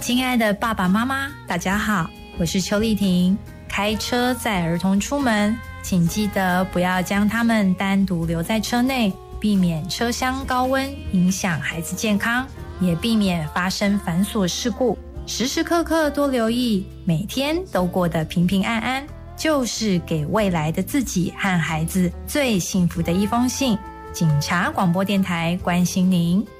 亲爱的爸爸妈妈，大家好，我是邱丽婷。开车载儿童出门，请记得不要将他们单独留在车内，避免车厢高温影响孩子健康，也避免发生繁琐事故。时时刻刻多留意，每天都过得平平安安，就是给未来的自己和孩子最幸福的一封信。警察广播电台关心您。